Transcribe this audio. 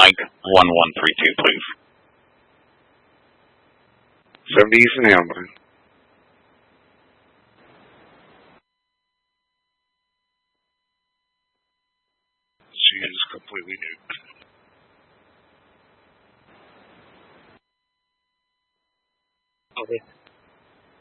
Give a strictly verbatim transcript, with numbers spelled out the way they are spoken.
Mike one one three two, please. seventy East and Hamilton. She is completely new. Okay.